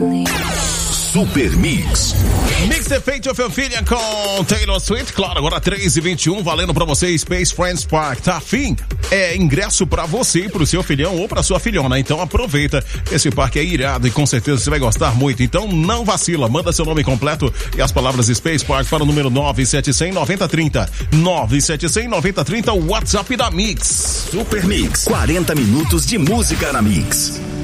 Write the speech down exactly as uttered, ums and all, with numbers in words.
Super Mix. Mix The Fate of Your Filha com Taylor Swift. Claro, agora três e vinte e um, valendo pra você Space Friends Park. Tá afim? É ingresso pra você, pro seu filhão ou pra sua filhona. Então aproveita. Esse parque é irado e com certeza você vai gostar muito. Então não vacila. Manda seu nome completo e as palavras Space Park para o número nove sete zero zero, nove zero três zero. nove sete zero zero, nove zero três zero, o WhatsApp da Mix. Super Mix. quarenta minutos de música na Mix.